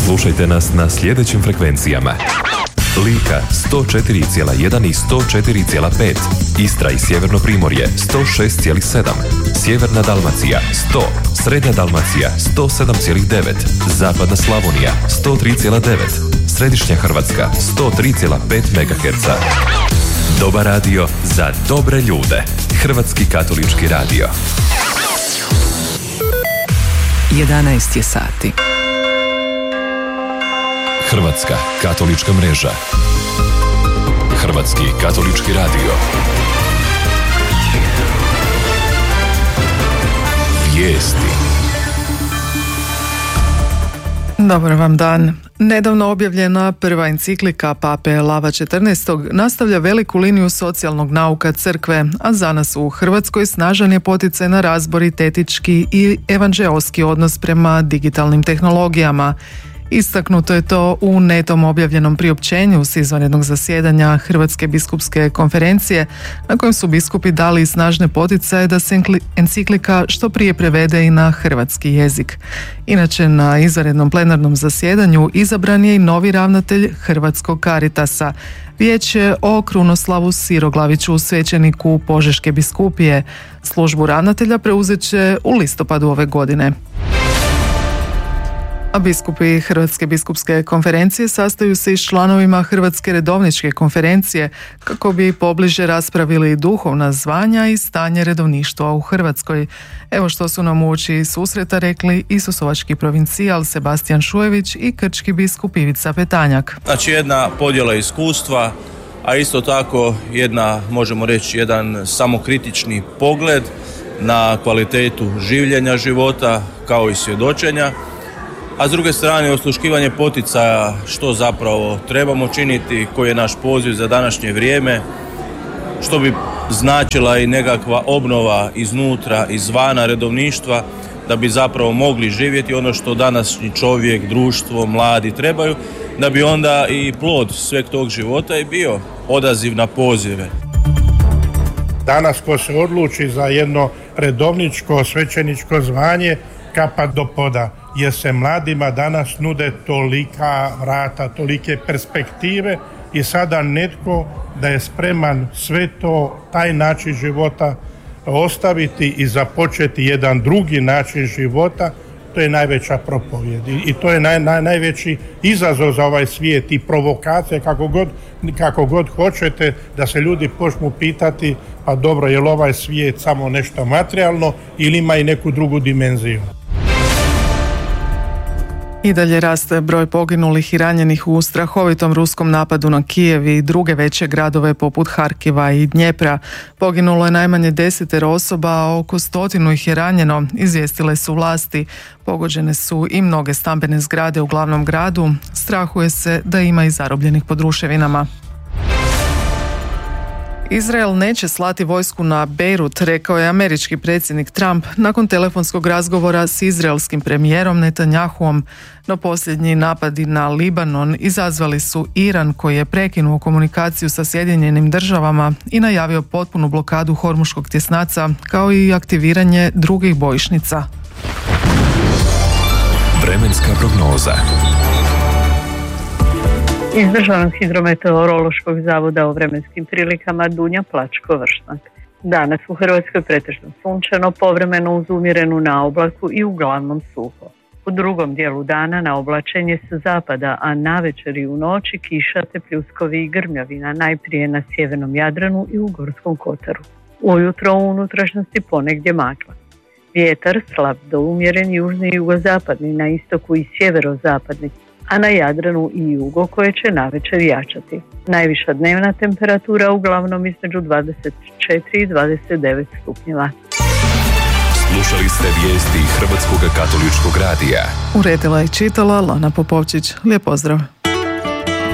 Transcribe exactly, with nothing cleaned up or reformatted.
Slušajte nas na sljedećim frekvencijama: Lika sto četiri zarez jedan i sto četiri zarez pet, Istra i Sjeverno Primorje sto šest zarez sedam, Sjeverna Dalmacija sto, Srednja Dalmacija sto sedam zarez devet, Zapadna Slavonija sto tri zarez devet, Središnja Hrvatska sto tri zarez pet megaherca. Dobar radio za dobre ljude. Hrvatski katolički radio. jedanaest je sati. Hrvatska katolička mreža. Hrvatski katolički radio. Vijesti. Dobar vam dan. Nedavno objavljena prva enciklika Pape Lava četrnaestog nastavlja veliku liniju socijalnog nauka crkve, a za nas u Hrvatskoj snažan je poticaj na razborit etički i evanđeoski odnos prema digitalnim tehnologijama. Istaknuto je to u netom objavljenom priopćenju s izvanrednog zasjedanja Hrvatske biskupske konferencije, na kojem su biskupi dali snažne poticaje da se enciklika što prije prevede i na hrvatski jezik. Inače, na izvanrednom plenarnom zasjedanju izabran je i novi ravnatelj Hrvatskog Caritasa. Vijeće o Krunoslavu Siroglaviću, svećeniku Požeške biskupije. Službu ravnatelja preuzet će u listopadu ove godine. A biskupi Hrvatske biskupske konferencije sastaju se i s članovima Hrvatske redovničke konferencije kako bi pobliže raspravili duhovna zvanja i stanje redovništva u Hrvatskoj. Evo što su nam uoči susreta rekli Isusovački provincijal Sebastijan Šujević i krčki biskup Ivica Petanjak. Znači jedna podjela iskustva, a isto tako jedna, možemo reći, jedan samokritični pogled na kvalitetu življenja života kao i svjedočenja. A s druge strane osluškivanje poticaja što zapravo trebamo činiti, koji je naš poziv za današnje vrijeme, što bi značila i nekakva obnova iznutra, izvana redovništva, da bi zapravo mogli živjeti ono što današnji čovjek, društvo, mladi trebaju, da bi onda i plod sveg tog života i bio odaziv na pozive. Danas ko se odluči za jedno redovničko svećeničko zvanje, kapa do poda, jer se mladima danas nude tolika vrata, tolike perspektive i sada netko da je spreman sve to, taj način života ostaviti i započeti jedan drugi način života, to je najveća propovijed i to je naj, naj, najveći izazov za ovaj svijet i provokacija, kako god, kako god hoćete, da se ljudi počnu pitati, pa dobro, je li ovaj svijet samo nešto materijalno ili ima i neku drugu dimenziju. I dalje raste broj poginulih i ranjenih u strahovitom ruskom napadu na Kijev i druge veće gradove poput Harkiva i Dnjepra. Poginulo je najmanje desetero osoba, a oko stotinu ih je ranjeno, izvijestile su vlasti. Pogođene su i mnoge stambene zgrade u glavnom gradu. Strahuje se da ima i zarobljenih pod ruševinama. Izrael neće slati vojsku na Bejrut, rekao je američki predsjednik Trump nakon telefonskog razgovora s izraelskim premijerom Netanjahuom. No posljednji napadi na Libanon izazvali su Iran, koji je prekinuo komunikaciju sa Sjedinjenim državama i najavio potpunu blokadu Hormuškog tjesnaca, kao i aktiviranje drugih bojišnica. Vremenska prognoza. Iz Državnog hidrometeorološkog zavoda o vremenskim prilikama Dunja Plačko-Vršnak. Danas u Hrvatskoj pretežno sunčano, povremeno uz umjerenu naoblaku i uglavnom suho. U drugom dijelu dana na oblačenje sa zapada, a navečer i u noći kiša te pljuskovi i grmljavina, najprije na sjevernom Jadranu i u Gorskom kotaru. Ujutro u unutrašnjosti ponegdje magla. Vjetar slab do umjeren južni i jugozapadni, na istoku i sjeverozapadni, a na Jadranu i jugo koje će navečer jačati. Najviša dnevna temperatura uglavnom između dvadeset četiri i dvadeset devet stupnjeva. Slušali ste vijesti Hrvatskog katoličkog radija. Uredila i čitala Lana Popovčić. Lijep pozdrav.